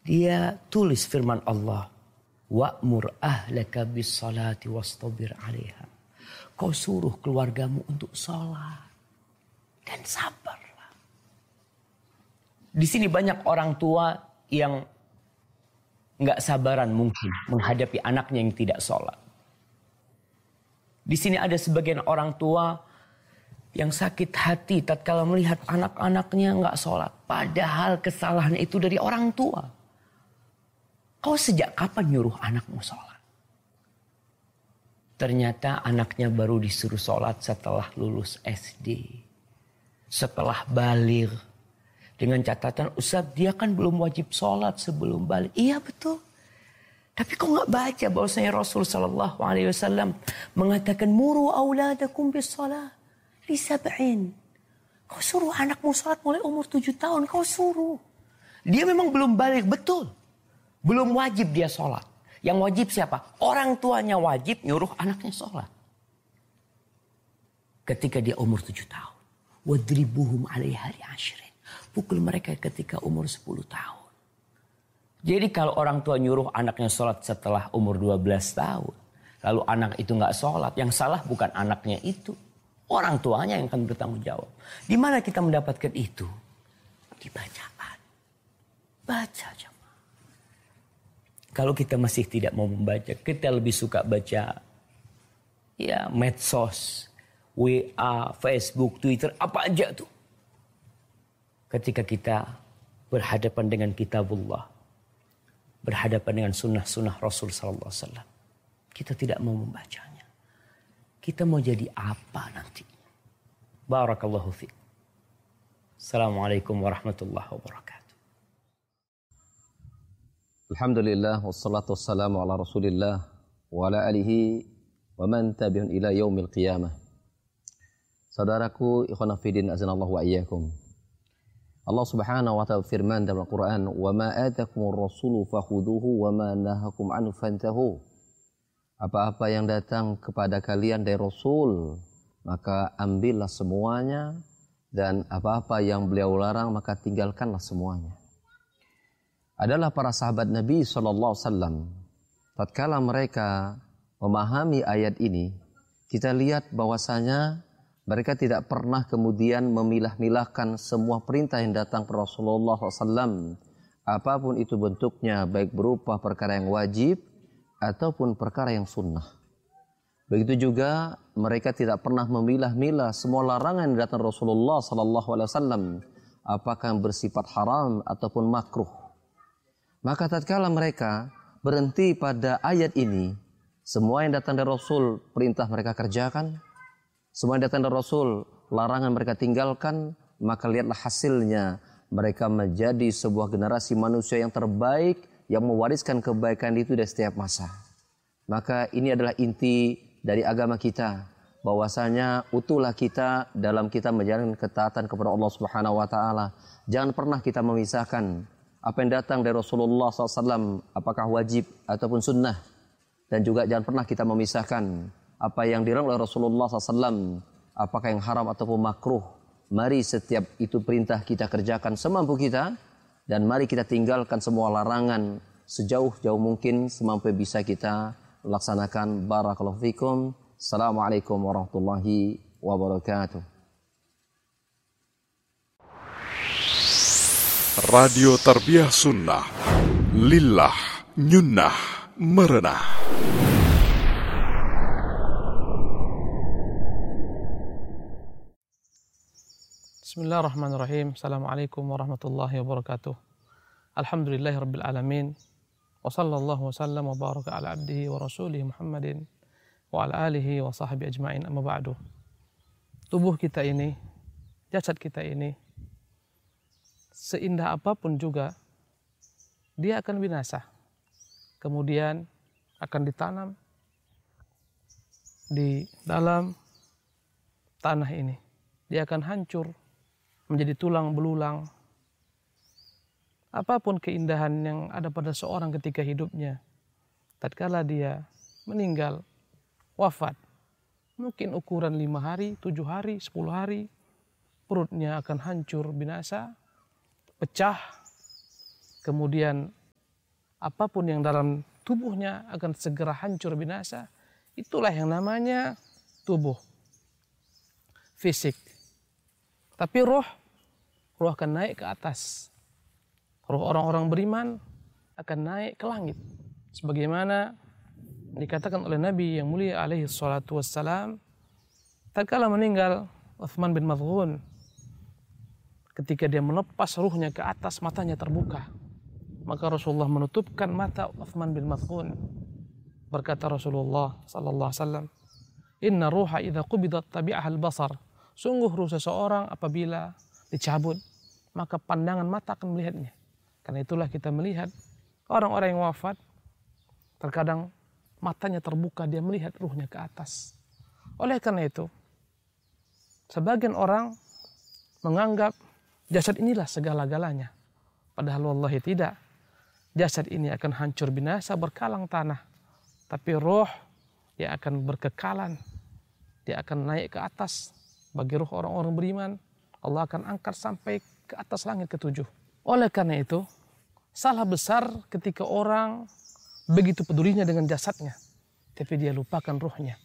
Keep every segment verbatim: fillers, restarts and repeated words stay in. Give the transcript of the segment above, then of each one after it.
Dia tulis firman Allah, wa'mur ahlaka bis salati wastabir 'alaiha. Kau suruh keluargamu untuk sholat dan sabarlah. Di sini banyak orang tua yang nggak sabaran mungkin menghadapi anaknya yang tidak sholat. Di sini ada sebagian orang tua yang sakit hati tatkala melihat anak-anaknya nggak sholat. Padahal kesalahan itu dari orang tua. Kau sejak kapan nyuruh anakmu sholat? Ternyata anaknya baru disuruh sholat setelah lulus S D. Setelah baligh. Dengan catatan, Ustaz dia kan belum wajib sholat sebelum baligh. Iya betul. Tapi kau nggak baca bahwasanya Rasul Sallallahu Alaihi Wasallam mengatakan muru auladakum bis shalah li sab'in. Kau suruh anakmu sholat mulai umur tujuh tahun. Kau suruh. Dia memang belum baligh, betul. Belum wajib dia sholat. Yang wajib siapa? Orang tuanya wajib nyuruh anaknya sholat. Ketika dia umur tujuh tahun. Wadribuhum 'alaiha li'ashrin. Pukul mereka ketika umur sepuluh tahun. Jadi kalau orang tua nyuruh anaknya sholat setelah umur dua belas tahun. Lalu anak itu gak sholat. Yang salah bukan anaknya itu. Orang tuanya yang akan bertanggung jawab. Di mana kita mendapatkan itu? Di bacaan. Baca aja. Kalau kita masih tidak mau membaca, kita lebih suka baca ya medsos, W A, Facebook, Twitter, apa aja tuh. Ketika kita berhadapan dengan kitabullah, berhadapan dengan sunnah-sunnah Rasul Sallallahu Alaihi Wasallam, kita tidak mau membacanya. Kita mau jadi apa nanti? Barakallahu fiik. Assalamualaikum warahmatullahi wabarakatuh. Alhamdulillah wassalatu wassalamu ala Rasulillah wa ala alihi wa man tabi'un ila yaumil qiyamah. Saudaraku ikhwan fillah azanallahu wa iyyakum. Allah Subhanahu wa ta'ala firman dalam Al-Qur'an, "Wa ma atakumur rasulu fakhuduhu wa ma nahakum anhu fantahu." Apa-apa yang datang kepada kalian dari Rasul, maka ambillah semuanya, dan apa-apa yang beliau larang maka tinggalkanlah semuanya. Adalah para sahabat Nabi shallallahu alaihi wasallam. Tatkala mereka memahami ayat ini, kita lihat bahwasanya mereka tidak pernah kemudian memilah-milahkan semua perintah yang datang kepada Rasulullah shallallahu alaihi wasallam. Apapun itu bentuknya, baik berupa perkara yang wajib ataupun perkara yang sunnah. Begitu juga mereka tidak pernah memilah-milah semua larangan yang datang Rasulullah shallallahu alaihi wasallam, apakah yang bersifat haram ataupun makruh. Maka tatkala mereka berhenti pada ayat ini, semua yang datang dari Rasul perintah mereka kerjakan, semua yang datang dari Rasul larangan mereka tinggalkan, maka lihatlah hasilnya, mereka menjadi sebuah generasi manusia yang terbaik yang mewariskan kebaikan itu dari setiap masa. Maka ini adalah inti dari agama kita, bahwasanya utuhlah kita dalam kita menjalankan ketaatan kepada Allah Subhanahu wa taala. Jangan pernah kita memisahkan apa yang datang dari Rasulullah shallallahu alaihi wasallam, apakah wajib ataupun sunnah. Dan juga jangan pernah kita memisahkan apa yang dilarang oleh Rasulullah shallallahu alaihi wasallam, apakah yang haram ataupun makruh. Mari setiap itu perintah kita kerjakan semampu kita, dan mari kita tinggalkan semua larangan sejauh-jauh mungkin semampu bisa kita laksanakan. Barakallahu fikum. Assalamualaikum warahmatullahi wabarakatuh. Radio Tarbiyah Sunnah, Lillah, Nyunnah, Merenah. Bismillahirrahmanirrahim. Assalamualaikum warahmatullahi wabarakatuh. Alhamdulillahi rabbil alamin. Wa sallallahu wa sallam wa baraka ala abdihi wa rasulih Muhammadin wa ala alihi wa sahbihi ajma'in, amma ba'du. Tubuh kita ini, jasad kita ini, seindah apapun juga, dia akan binasa. Kemudian akan ditanam di dalam tanah ini. Dia akan hancur, menjadi tulang belulang. Apapun keindahan yang ada pada seorang ketika hidupnya, tatkala dia meninggal, wafat, mungkin ukuran lima hari, tujuh hari, sepuluh hari, perutnya akan hancur, binasa, pecah, kemudian apapun yang dalam tubuhnya akan segera hancur binasa. Itulah yang namanya tubuh, fisik. Tapi roh, roh akan naik ke atas. Roh orang-orang beriman akan naik ke langit. Sebagaimana dikatakan oleh Nabi yang mulia alaihi salatu wassalam, tatkala meninggal Uthman bin Maz'un, ketika dia melepas ruhnya ke atas, matanya terbuka. Maka Rasulullah menutupkan mata Uthman bin Maz'un. Berkata Rasulullah sallallahu alaihi wasallam, "Inna ruha idza qubidat tabi'aha al-basar." Sungguh ruh seseorang apabila dicabut, maka pandangan mata akan melihatnya. Karena itulah kita melihat orang-orang yang wafat, terkadang matanya terbuka, dia melihat ruhnya ke atas. Oleh karena itu, sebagian orang menganggap jasad inilah segala-galanya. Padahal wallahi tidak. Jasad ini akan hancur binasa berkalang tanah. Tapi roh, dia akan berkekalan. Dia akan naik ke atas. Bagi roh orang-orang beriman, Allah akan angkat sampai ke atas langit ketujuh. Oleh karena itu, salah besar ketika orang begitu pedulinya dengan jasadnya, tapi dia lupakan ruhnya.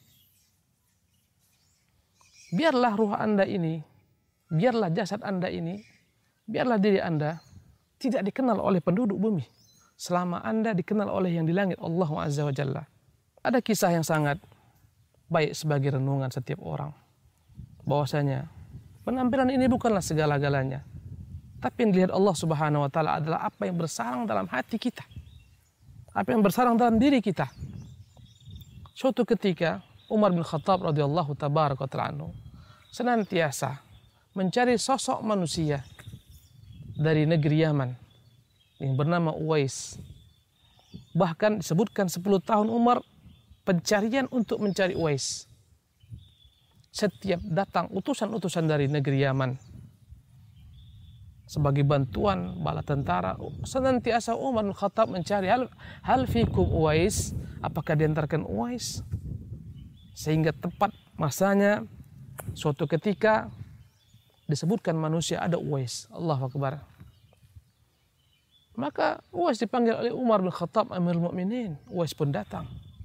Biarlah ruh Anda ini, biarlah jasad Anda ini, biarlah diri Anda tidak dikenal oleh penduduk bumi, selama Anda dikenal oleh yang di langit, Allah Azza wa Jalla. Ada kisah yang sangat baik sebagai renungan setiap orang, bahwasanya penampilan ini bukanlah segala-galanya, tapi yang dilihat Allah Subhanahu wa taala adalah apa yang bersarang dalam hati kita, apa yang bersarang dalam diri kita. Suatu ketika Umar bin Khattab radhiyallahu tabaraka ta'ala anhu senantiasa mencari sosok manusia dari negeri Yaman yang bernama Uwais. Bahkan disebutkan sepuluh tahun Umar pencarian untuk mencari Uwais. Setiap datang utusan-utusan dari negeri Yaman sebagai bantuan bala tentara, senantiasa Umar bin Khattab mencari hal, hal fikum Uwais, apakah diantarkan Uwais? Sehingga tepat masanya suatu ketika disebutkan manusia ada Uwais. Allahu Akbar. Maka Uwais dipanggil oleh Umar bin Khattab Amirul Mukminin. Uwais pun datang.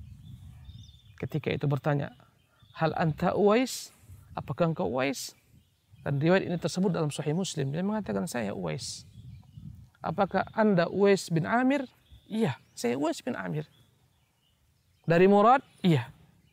Ketika itu bertanya, "Hal anta Uwais? Apakah engkau Uwais?" Dan riwayat ini tersebut dalam Sahih Muslim. Dia mengatakan, "Saya Uwais." "Apakah Anda Uwais bin Amir?" "Iya, saya Uwais bin Amir." "Dari Murad?" "Iya."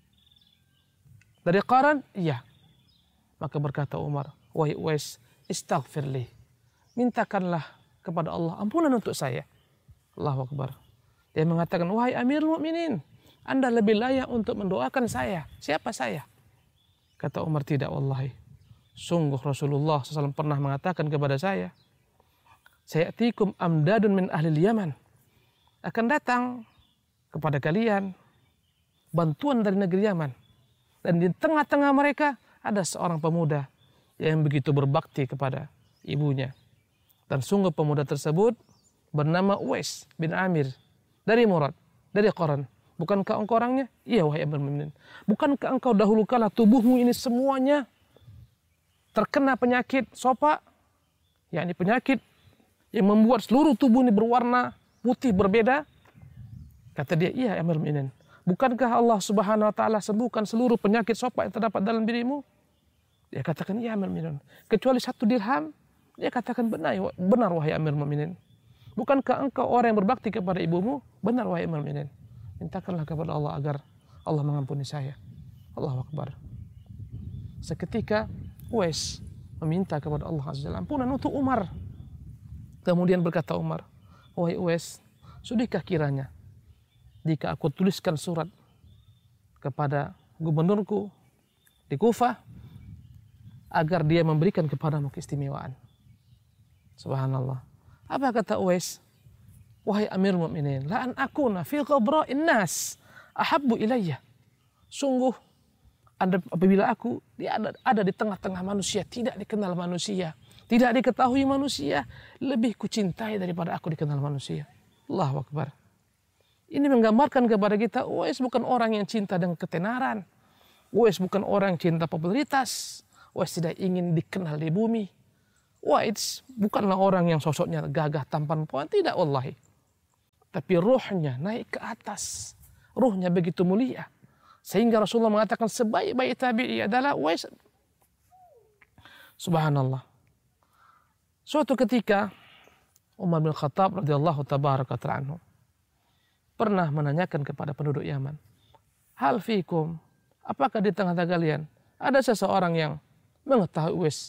"Dari Qaran?" "Iya." Maka berkata Umar, "Wahai Uwais, istaghfirli. Mintakanlah kepada Allah ampunan untuk saya." Allahu Akbar. Dia mengatakan, "Wahai Amirul Mukminin, Anda lebih layak untuk mendoakan saya. Siapa saya?" Kata Umar, "Tidak wallahi. Sungguh Rasulullah shallallahu alaihi wasallam pernah mengatakan kepada saya, sayatikum amdadun min ahli Yaman. Akan datang kepada kalian bantuan dari negeri Yaman. Dan di tengah-tengah mereka ada seorang pemuda yang begitu berbakti kepada ibunya. Dan sungguh pemuda tersebut bernama Uwais bin Amir dari Murad, dari Qaran. Bukankah engkau orangnya?" "Iya wahai Amirul Mukminin." "Bukankah engkau dahulu kala tubuhmu ini semuanya terkena penyakit sopa, yakni penyakit yang membuat seluruh tubuh ini berwarna putih berbeda?" Kata dia, "Iya Amirul Mukminin." "Bukankah Allah Subhanahu wa taala sembuhkan seluruh penyakit sopa yang terdapat dalam dirimu?" Dia katakan, "Iya Amirul Mukminin." "Kecuali satu dirham?" Dia katakan, "Benar, benar wahai Amirul Mukminin." "Bukankah engkau orang yang berbakti kepada ibumu?" "Benar wahai Amirul Mukminin." "Mintakanlah kepada Allah agar Allah mengampuni saya." Allahu Akbar. Seketika Uwais meminta kepada Allah Azza wa Jalla ampunan untuk Umar. Kemudian berkata Umar, "Wahai Uwais, sudahkah kiranya jika aku tuliskan surat kepada gubernurku di Kufah agar dia memberikan kepadamu keistimewaan?" Subhanallah. Apa kata Uwais? "Wahai Amirul Mukminin, la an akuna fi ghabra'in nas ahabbu ilayya." Sungguh Anda, apabila aku dia ada, ada di tengah-tengah manusia, tidak dikenal manusia, tidak diketahui manusia, lebih kucintai daripada aku dikenal manusia. Allahu Akbar. Ini menggambarkan kepada kita, Uwais bukan orang yang cinta dengan ketenaran. Uwais bukan orang yang cinta popularitas. Uwais tidak ingin dikenal di bumi. Uwais bukanlah orang yang sosoknya gagah tampan pohon. Tidak wallahi. tapi ruhnya naik ke atas. Ruhnya begitu mulia. Sehingga Rasulullah mengatakan sebaik-baik tabi'i adalah Uwais. Subhanallah. Suatu ketika Umar bin Khattab radhiyallahu tabaraka ta'ala pernah menanyakan kepada penduduk Yaman, hal fikum, apakah di tengah-tengah kalian ada seseorang yang mengetahui Uwais?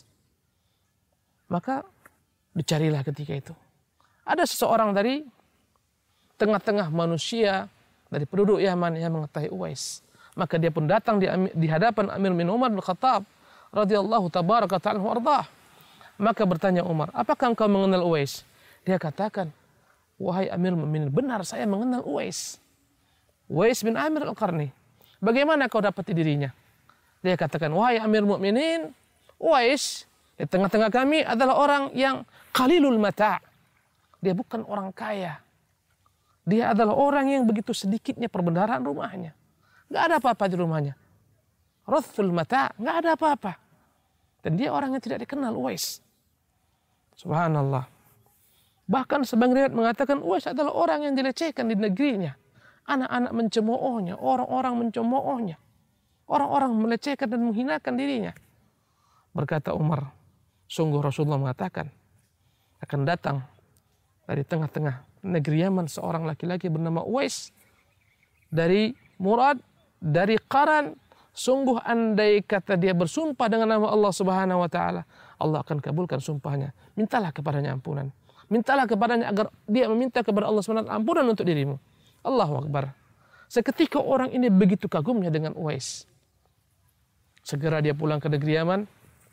Maka dicarilah ketika itu. Ada seseorang dari tengah-tengah manusia, dari penduduk Yaman yang mengetahui Uwais. Maka dia pun datang di, di hadapan Amir bin Umar bin Khattab radhiyallahu tabaraka ta'ala wardah. Maka bertanya Umar, apakah engkau mengenal Uwais? Dia katakan, wahai Amir Mu'minin, benar saya mengenal Uwais. Uwais bin Amir Al-Qarni. Bagaimana kau dapati dirinya? Dia katakan, wahai Amir Mu'minin, Uwais di tengah-tengah kami adalah orang yang qalilul mata'. Dia bukan orang kaya. Dia adalah orang yang begitu sedikitnya perbendaharaan rumahnya. Gak ada apa-apa di rumahnya. Rathul mata', gak ada apa-apa. Dan dia orang yang tidak dikenal, Uwais. Subhanallah. Bahkan sebagian riwayat mengatakan Uwais adalah orang yang dilecehkan di negerinya. Anak-anak mencemoohnya, orang-orang mencemoohnya. Orang-orang melecehkan dan menghinakan dirinya. Berkata Umar, sungguh Rasulullah mengatakan akan datang dari tengah-tengah negeri Yaman seorang laki-laki bernama Uwais dari Murad, dari Qaran. Sungguh andai kata dia bersumpah dengan nama Allah Subhanahu wa taala, Allah akan kabulkan sumpahnya. Mintalah kepadanya ampunan. Mintalah kepadanya agar dia meminta kepada Allah Subhanahu wa taala ampunan untuk dirimu. Allahu Akbar. Seketika orang ini begitu kagumnya dengan Uwais. Segera dia pulang ke negeri Yaman.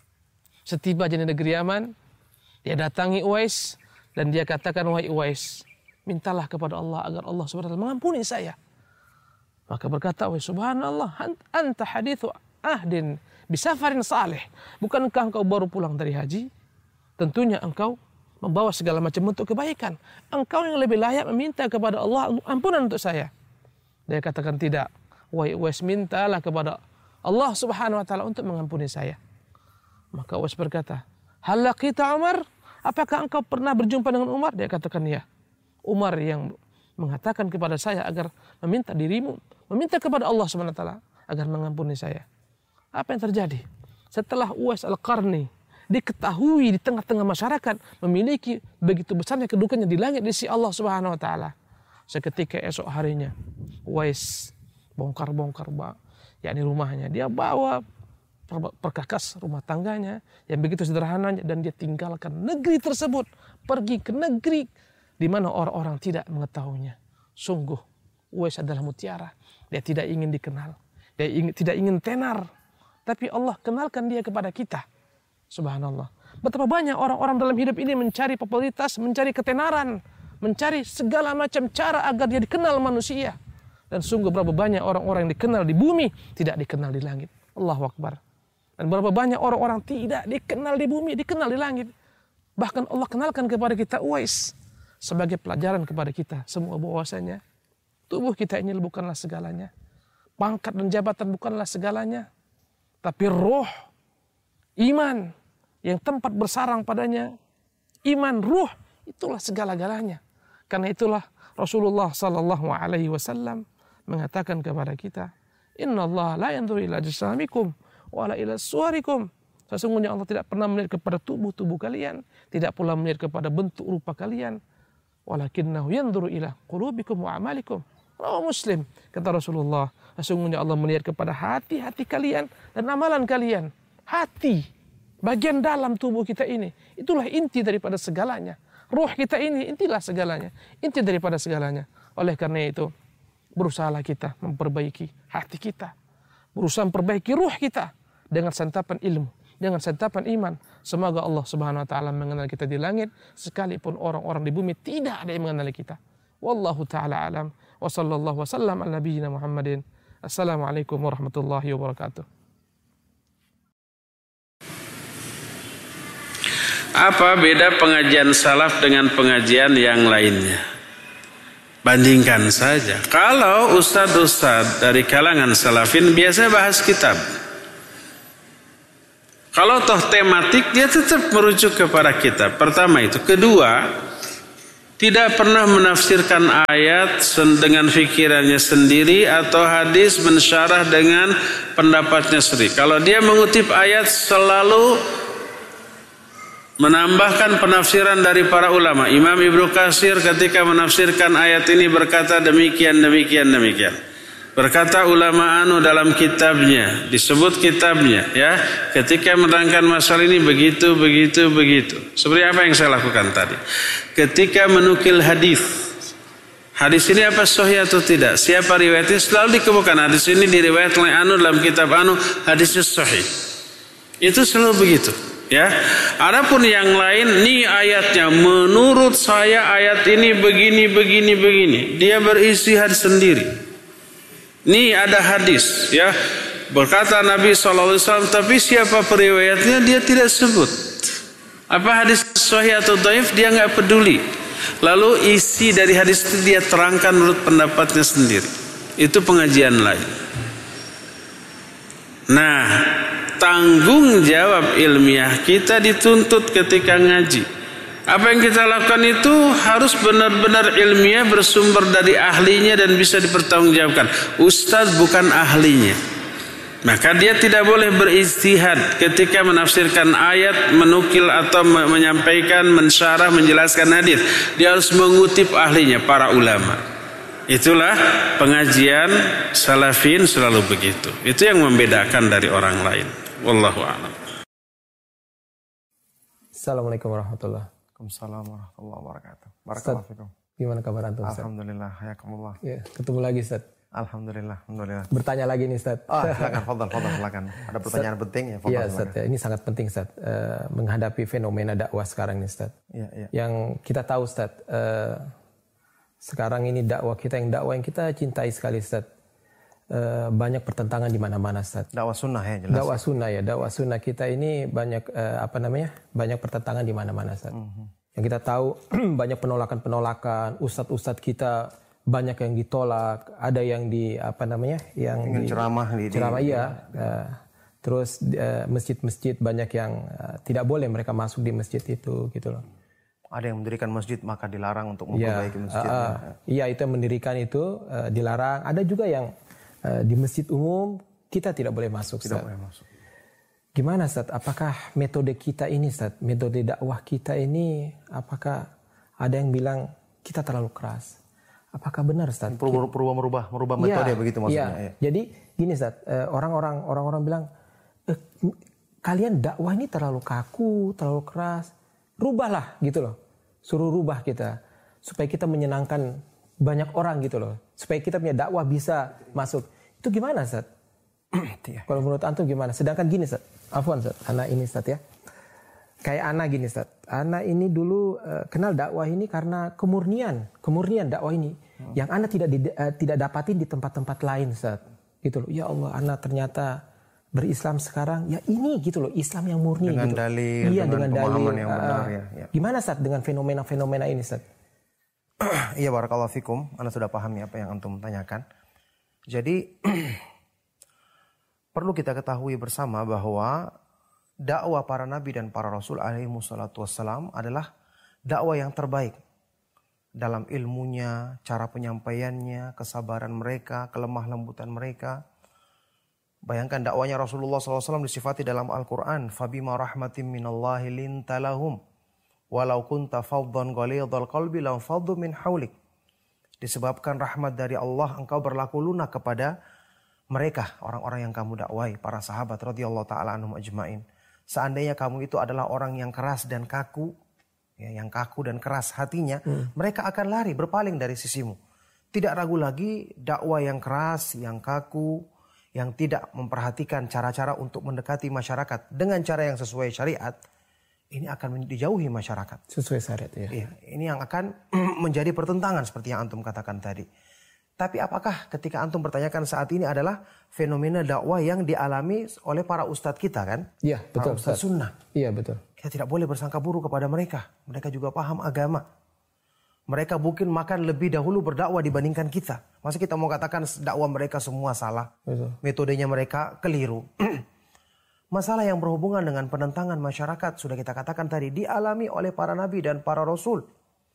Setiba di negeri Yaman, dia datangi Uwais dan dia katakan, wahai Uwais, mintalah kepada Allah agar Allah Subhanahu wa taala mengampuni saya. Maka berkata Uwais, subhanallah, anta hadithu ahdin bisafarin salih. Bukankah engkau baru pulang dari haji? Tentunya engkau membawa segala macam bentuk kebaikan. Engkau yang lebih layak meminta kepada Allah ampunan untuk saya. Dia katakan tidak. Wahai Uwais, mintalah kepada Allah Subhanahu wa taala untuk mengampuni saya. Maka Uwais berkata, hal laqita Umar? Apakah engkau pernah berjumpa dengan Umar? Dia katakan ya. Umar yang mengatakan kepada saya agar meminta dirimu, meminta kepada Allah Subhanahu wa taala agar mengampuni saya. Apa yang terjadi? Setelah Uwais Al-Qarni diketahui di tengah-tengah masyarakat memiliki begitu besarnya kedudukannya di langit di sisi Allah Subhanahu wa taala. Seketika esok harinya Uwais bongkar-bongkar yakni rumahnya. Dia bawa perkakas rumah tangganya yang begitu sederhananya dan dia tinggalkan negeri tersebut, pergi ke negeri di mana orang-orang tidak mengetahuinya. Sungguh Uwais adalah mutiara. Dia tidak ingin dikenal. Dia ingin, tidak ingin tenar. Tapi Allah kenalkan dia kepada kita. Subhanallah. Betapa banyak orang-orang dalam hidup ini mencari popularitas, mencari ketenaran, mencari segala macam cara agar dia dikenal manusia. Dan sungguh berapa banyak orang-orang yang dikenal di bumi, tidak dikenal di langit. Allahu Akbar. Dan berapa banyak orang-orang tidak dikenal di bumi, dikenal di langit. Bahkan Allah kenalkan kepada kita Uwais sebagai pelajaran kepada kita semua bahwasanya tubuh kita ini bukanlah segalanya. Pangkat dan jabatan bukanlah segalanya. Tapi roh, iman yang tempat bersarang padanya, iman, ruh, itulah segala-galanya. Karena itulah Rasulullah sallallahu alaihi wasallam mengatakan kepada kita, Inna Allah la yanzuru ila ajsamikum wala ila suwarikum. Sesungguhnya Allah tidak pernah melihat kepada tubuh-tubuh kalian, tidak pula melihat kepada bentuk rupa kalian. Walakinnahu yanzuru ila qulubikum wa amalikum. Rawahu Muslim. Kata Rasulullah, sesungguhnya Allah melihat kepada hati-hati kalian dan amalan kalian. Hati, bagian dalam tubuh kita ini, itulah inti daripada segalanya. Ruh kita ini, intilah segalanya. Inti daripada segalanya. Oleh karena itu, berusahalah kita memperbaiki hati kita. Berusaha memperbaiki ruh kita dengan santapan ilmu, dengan santapan iman. Semoga Allah Subhanahu wa taala mengenal kita di langit, sekalipun orang-orang di bumi tidak ada yang mengenali kita. Wallahu taala alam. Wa sallallahu wasallam ala nabiyyina Muhammadin. Assalamualaikum warahmatullahi wabarakatuh. Apa beda pengajian salaf dengan pengajian yang lainnya? Bandingkan saja. Kalau ustadz-ustadz dari kalangan salafin biasa bahas kitab. Kalau toh tematik dia tetap merujuk kepada kitab. Pertama itu. Kedua, tidak pernah menafsirkan ayat dengan pikirannya sendiri atau hadis mensyarah dengan pendapatnya sendiri. Kalau dia mengutip ayat selalu menambahkan penafsiran dari para ulama. Imam Ibnu Katsir ketika menafsirkan ayat ini berkata demikian, demikian, demikian. Berkata ulama anu dalam kitabnya, disebut kitabnya ya, ketika menerangkan masalah ini begitu, begitu, begitu. Seperti apa yang saya lakukan tadi. Ketika menukil hadis, hadis ini apa sahih atau tidak? Siapa riwayatnya? Selalu dikemukakan hadis ini diriwayatkan oleh anu dalam kitab anu, hadisnya sahih. Itu selalu begitu. Ya, adapun yang lain, nih ayatnya menurut saya ayat ini begini, begini, begini. Dia beristihad sendiri. Nih ada hadis, ya berkata Nabi shallallahu alaihi wasallam, tapi siapa periwayatnya dia tidak sebut. Apa hadis sahih atau dhaif dia nggak peduli. Lalu isi dari hadis itu dia terangkan menurut pendapatnya sendiri. Itu pengajian lain. Nah, tanggung jawab ilmiah kita dituntut ketika ngaji. Apa yang kita lakukan itu harus benar-benar ilmiah, bersumber dari ahlinya dan bisa dipertanggungjawabkan. Ustadz bukan ahlinya, maka dia tidak boleh berijtihad ketika menafsirkan ayat, menukil atau menyampaikan, mensyarah, menjelaskan hadis. Dia harus mengutip ahlinya, para ulama. Itulah pengajian salafin selalu begitu. Itu yang membedakan dari orang lain. Wallahu a'lam. Assalamualaikum warahmatullahi wabarakatuh. Waalaikumsalam warahmatullahi wabarakatuh. Barakallahu fikum. Gimana kabar antum, Ustaz? Alhamdulillah, hayakumullah. Ya, ketemu lagi, Ustaz. Alhamdulillah, alhamdulillah. Bertanya lagi nih, Ustaz. Oh, silakan, fadhal, fadhal, silakan. Ada pertanyaan Ustaz, penting ya, fadhal. Iya, Ustaz. Ya, ini sangat penting, Ustaz. Uh, menghadapi fenomena dakwah sekarang nih, Ustaz. Iya, iya. Yang kita tahu, Ustaz, uh, sekarang ini dakwah kita yang dakwah yang kita cintai sekali, Ustaz. Uh, banyak pertentangan di mana-mana, Ustaz. Dakwah sunnah ya, jelas. Dakwah sunnah ya, dakwah sunnah kita ini banyak uh, apa namanya? Banyak pertentangan di mana-mana, Ustaz. Mm-hmm. Yang kita tahu banyak penolakan-penolakan, ustadz-ustadz kita banyak yang ditolak, ada yang di apa namanya, yang dengan di, ceramah di ceramah di, iya. Uh, terus uh, masjid-masjid banyak yang uh, tidak boleh mereka masuk di masjid itu, gitu loh. Ada yang mendirikan masjid maka dilarang untuk ya, memperbaiki masjid. Uh, uh, iya, itu yang mendirikan itu uh, dilarang. Ada juga yang uh, di masjid umum kita tidak boleh masuk. Tidak Ustaz. boleh masuk. Gimana, Ustaz? Apakah metode kita ini, Ustaz, metode dakwah kita ini, apakah ada yang bilang kita terlalu keras? Apakah benar, Ustaz? Perubah, perubah merubah, merubah metode ya, begitu maksudnya. Ya. Ya. Jadi gini, Ustaz, orang-orang orang-orang bilang eh, kalian dakwah ini terlalu kaku, terlalu keras. Rubahlah, gitu loh. Suruh rubah kita supaya kita menyenangkan banyak orang, gitu loh. Supaya kita punya dakwah bisa masuk. Itu gimana, Ustaz? Kalau menurut antum gimana? Sedangkan gini, Ustaz. Afwan, Ustaz. Anak ini, Ustaz, ya. Kayak Ana gini, Ustaz. Ana ini dulu uh, kenal dakwah ini karena kemurnian, kemurnian dakwah ini hmm. yang Ana tidak di, uh, tidak dapatin di tempat-tempat lain, Ustaz. Gitu loh. Ya Allah, Ana ternyata berislam sekarang. Ya ini gitu loh, Islam yang murni dengan gitu. dalil, iya, dengan, dengan pemahaman dalil, yang benar uh, ya, ya. Gimana, Ustaz, dengan fenomena-fenomena ini, Ustaz? Iya, barakallahu fikum. Ana sudah pahami apa yang antum tanyakan. Jadi perlu kita ketahui bersama bahwa dakwah para nabi dan para rasul alaihi wassalatu wassalam adalah dakwah yang terbaik. Dalam ilmunya, cara penyampaiannya, kesabaran mereka, kelemah lembutan mereka. Bayangkan dakwanya Rasulullah shallallahu alaihi wasallam disifati dalam Al-Quran. Fabima rahmatim minallahi lintalahum. Walau kunta faddan ghalidhal qalbi lam faddu min haulik. Disebabkan rahmat dari Allah, engkau berlaku lunak kepada mereka, orang-orang yang kamu dakwai, para sahabat radhiyallahu taala anhum ajmain. Seandainya kamu itu adalah orang yang keras dan kaku, ya, yang kaku dan keras hatinya, hmm. mereka akan lari, berpaling dari sisimu. Tidak ragu lagi dakwah yang keras, yang kaku, yang tidak memperhatikan cara-cara untuk mendekati masyarakat dengan cara yang sesuai syariat, ini akan dijauhi masyarakat. Sesuai syariat, ya. Iya, ini yang akan menjadi pertentangan seperti yang antum katakan tadi. Tapi apakah ketika antum pertanyakan saat ini adalah fenomena dakwah yang dialami oleh para ustadz kita, kan? Iya, betul. Para ustadz sunnah. Iya, betul. Kita tidak boleh bersangka buruk kepada mereka. Mereka juga paham agama. Mereka mungkin makan lebih dahulu berdakwah dibandingkan kita. Masa kita mau katakan dakwah mereka semua salah? Betul. Metodenya mereka keliru. Masalah yang berhubungan dengan penentangan masyarakat, sudah kita katakan tadi, dialami oleh para nabi dan para rasul.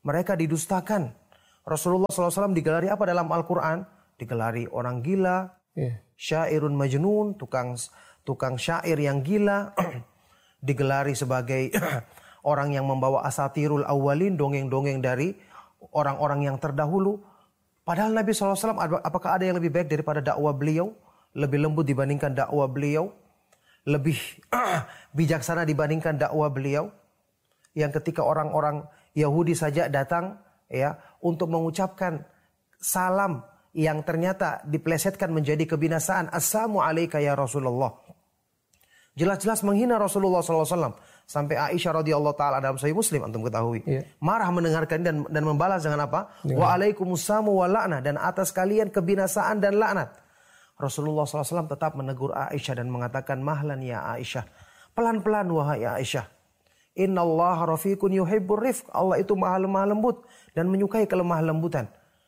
Mereka didustakan. Rasulullah shallallahu alaihi wasallam digelari apa dalam Al-Quran? Digelari orang gila, yeah. Syairun majnun, tukang tukang syair yang gila. Digelari sebagai orang yang membawa asatirul awwalin, dongeng-dongeng dari orang-orang yang terdahulu. Padahal Nabi shallallahu alaihi wasallam, apakah ada yang lebih baik daripada dakwah beliau? Lebih lembut dibandingkan dakwah beliau? Lebih bijaksana dibandingkan dakwah beliau? Yang ketika orang-orang Yahudi saja datang ya untuk mengucapkan salam yang ternyata dipelesetkan menjadi kebinasaan. Assalamu alayka ya Rasulullah. Jelas-jelas menghina Rasulullah shallallahu alaihi wasallam. Sampai Aisyah radhiyallahu taala dalam Sahih Muslim antum ketahui. Yeah. Marah mendengarkan dan dan membalas dengan apa? Yeah. Waalaikumsalam wa la'nah, dan atas kalian kebinasaan dan laknat. Rasulullah shallallahu alaihi wasallam tetap menegur Aisyah dan mengatakan, mahlan ya Aisyah. Pelan-pelan wahai Aisyah. Innallaha rafiqun yuhibbur rifq. Allah itu maha lemah lembut dan menyukai kelemah lembutan.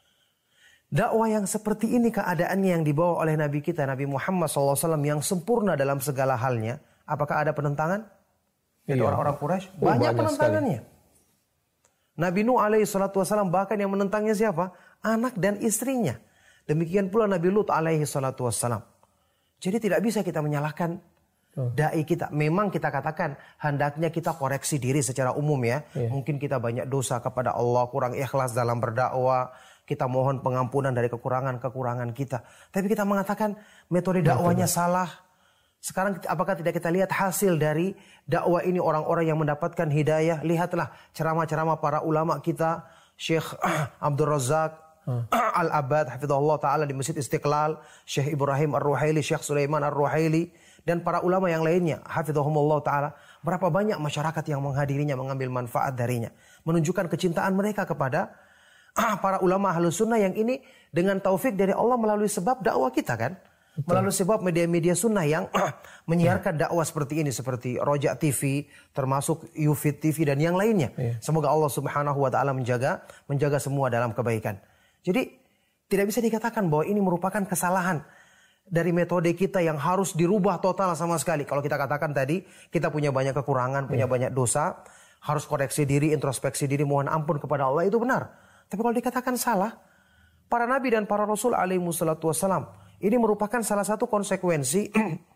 Dakwah yang seperti ini keadaannya yang dibawa oleh Nabi kita, Nabi Muhammad shallallahu alaihi wasallam yang sempurna dalam segala halnya. Apakah ada penentangan? Dari iya. orang-orang Quraisy? Oh, banyak, banyak penentangannya. Sekali. Nabi Nuh alaihi salatu wasallam bahkan yang menentangnya siapa? Anak dan istrinya. Demikian pula Nabi Lut alaihi salatu wasallam. Jadi tidak bisa kita menyalahkan oh. dai kita. Memang kita katakan hendaknya kita koreksi diri secara umum ya. Iya. Mungkin kita banyak dosa kepada Allah, kurang ikhlas dalam berdakwah. Kita mohon pengampunan dari kekurangan-kekurangan kita. Tapi kita mengatakan metode dakwahnya betul, salah. Sekarang apakah tidak kita lihat hasil dari dakwah ini orang-orang yang mendapatkan hidayah? Lihatlah ceramah-ceramah para ulama kita. Syekh Abdul Razak hmm. Al-Abad hafizahullah ta'ala di Masjid Istiqlal. Syekh Ibrahim Ar-Ruhaili, Syekh Sulaiman Ar-Ruhaili. Dan para ulama yang lainnya hafizahumullah ta'ala. Berapa banyak masyarakat yang menghadirinya, mengambil manfaat darinya. Menunjukkan kecintaan mereka kepada para ulama Ahlus Sunnah yang ini dengan taufik dari Allah melalui sebab dakwah kita kan. Betul. Melalui sebab media-media sunnah yang menyiarkan dakwah seperti ini. Seperti Rojak T V, termasuk Yufid T V dan yang lainnya. Yeah. Semoga Allah subhanahu wa ta'ala menjaga, menjaga semua dalam kebaikan. Jadi tidak bisa dikatakan bahwa ini merupakan kesalahan dari metode kita yang harus dirubah total sama sekali. Kalau kita katakan tadi, kita punya banyak kekurangan, punya yeah. banyak dosa. Harus koreksi diri, introspeksi diri, mohon ampun kepada Allah, itu benar. Tapi kalau dikatakan salah, para nabi dan para rasul alaihi wassalatu wassalam, ini merupakan salah satu konsekuensi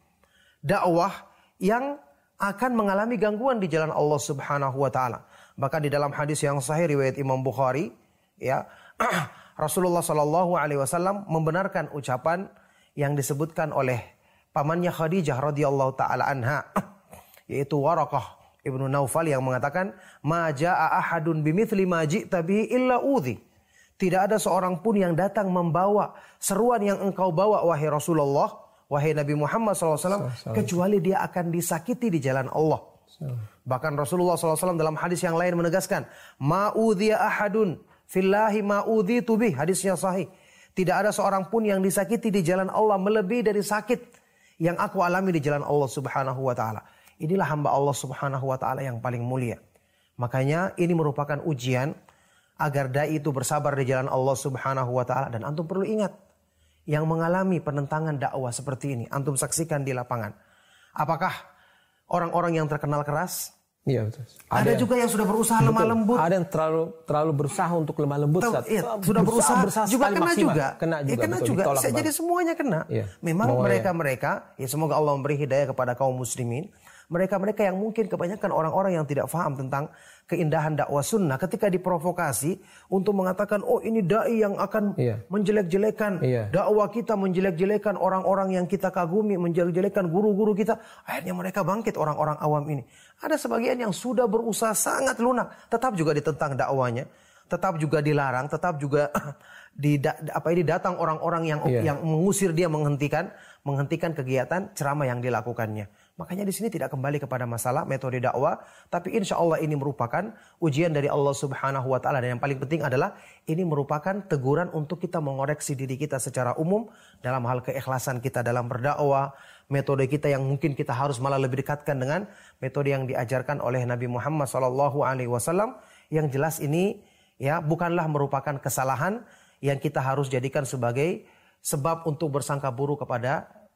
dakwah yang akan mengalami gangguan di jalan Allah subhanahu wa ta'ala. Bahkan di dalam hadis yang sahih riwayat Imam Bukhari, ya, Rasulullah sallallahu alaihi wasallam membenarkan ucapan yang disebutkan oleh pamannya Khadijah radhiyallahu ta'ala anha, yaitu Waraqah Ibnu Naufal yang mengatakan, ma jaa ahadun bimithli ma ji'ta bihi illa udhi. Tidak ada seorang pun yang datang membawa seruan yang engkau bawa wahai Rasulullah, wahai Nabi Muhammad shallallahu alaihi wasallam, kecuali dia akan disakiti di jalan Allah. Bahkan Rasulullah shallallahu alaihi wasallam dalam hadis yang lain menegaskan, ma'udhiya ahadun fillahi ma'udhitu bih. Hadisnya sahih. Tidak ada seorang pun yang disakiti di jalan Allah melebihi dari sakit yang aku alami di jalan Allah subhanahu wa ta'ala. Inilah hamba Allah subhanahu wa ta'ala yang paling mulia. Makanya ini merupakan ujian agar dai itu bersabar di jalan Allah subhanahu wa ta'ala. Dan antum perlu ingat, yang mengalami penentangan dakwah seperti ini, antum saksikan di lapangan. Apakah orang-orang yang terkenal keras? Iya betul. Ada, ada juga yang sudah berusaha betul, lemah lembut. Ada yang terlalu terlalu berusaha untuk lemah lembut. Tahu, iya, sudah berusaha, berusaha juga kena maksimal. juga. Kena juga. Ya, kena betul, juga. Jadi semuanya kena. Iya. Memang mereka-mereka, ya semoga Allah memberi hidayah kepada kaum muslimin. Mereka-mereka yang mungkin kebanyakan orang-orang yang tidak paham tentang keindahan dakwah sunnah, ketika diprovokasi untuk mengatakan, oh ini dai yang akan iya. menjelek-jelekan iya. dakwah kita, menjelek-jelekan orang-orang yang kita kagumi, menjelek-jelekan guru-guru kita. Akhirnya mereka bangkit orang-orang awam ini. Ada sebagian yang sudah berusaha sangat lunak, tetap juga ditentang dakwahnya, tetap juga dilarang, tetap juga di apa ini datang orang-orang yang iya. yang mengusir dia, menghentikan menghentikan kegiatan ceramah yang dilakukannya. Makanya di sini tidak kembali kepada masalah metode dakwah, tapi insya Allah ini merupakan ujian dari Allah Subhanahu wa taala, dan yang paling penting adalah ini merupakan teguran untuk kita mengoreksi diri kita secara umum dalam hal keikhlasan kita dalam berdakwah, metode kita yang mungkin kita harus malah lebih dekatkan dengan metode yang diajarkan oleh Nabi Muhammad shallallahu alaihi wasallam, yang jelas ini ya bukanlah merupakan kesalahan yang kita harus jadikan sebagai sebab untuk bersangka buruk kepada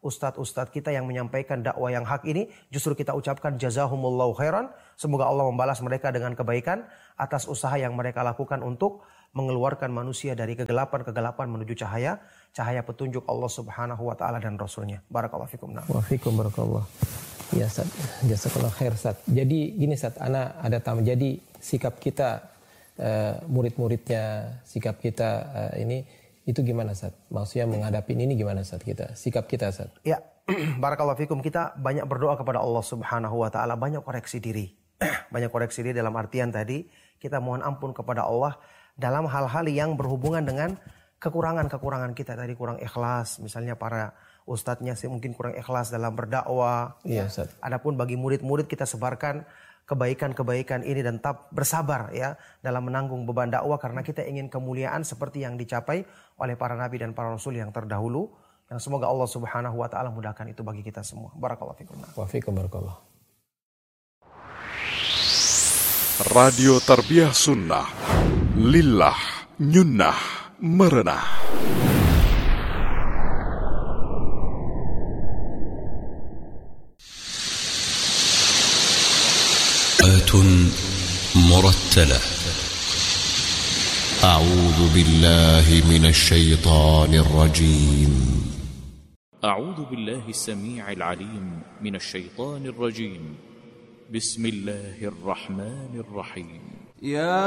ustadz-ustadz kita yang menyampaikan dakwah yang hak ini, justru kita ucapkan jazahumullahu khairan. Semoga Allah membalas mereka dengan kebaikan atas usaha yang mereka lakukan untuk mengeluarkan manusia dari kegelapan-kegelapan menuju cahaya, cahaya petunjuk Allah Subhanahu wa taala dan Rasulnya. Barakallahu fikum. Wa fikum barakallah. Ya Ustaz, jazakallah khair Ustaz. Jadi gini Ustaz, ana ada tamu. Jadi sikap kita uh, murid-muridnya, sikap kita uh, ini itu gimana Ustaz? Maksudnya menghadapi ini gimana Ustaz kita? Sikap kita Ustaz. Ya, barakallahu fikum. Kita banyak berdoa kepada Allah Subhanahu wa taala, banyak koreksi diri. Banyak koreksi diri dalam artian tadi kita mohon ampun kepada Allah dalam hal-hal yang berhubungan dengan kekurangan-kekurangan kita. Tadi kurang ikhlas, misalnya para ustadznya sih mungkin kurang ikhlas dalam berdakwah. Iya, Ustaz. Adapun bagi murid-murid kita sebarkan kebaikan-kebaikan ini dan tetap bersabar ya dalam menanggung beban dakwah, karena kita ingin kemuliaan seperti yang dicapai oleh para nabi dan para rasul yang terdahulu. Yang semoga Allah Subhanahu wa taala mudahkan itu bagi kita semua. Barakallahu fikum. Wa fikum barakallah. Radio Tarbiyah Sunnah, lillah, nyunnah, merenah. آيات مرتلة. أعوذ بالله من الشيطان الرجيم. أعوذ بالله السميع العليم من الشيطان الرجيم. بسم الله الرحمن الرحيم. يا